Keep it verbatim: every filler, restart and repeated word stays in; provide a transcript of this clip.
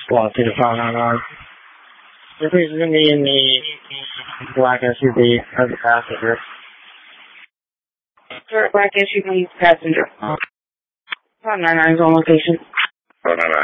Well, to the phone on. This is going to be in the black S U V as a passenger. Sir, black S U V passenger. five nine nine is on location. five nine nine.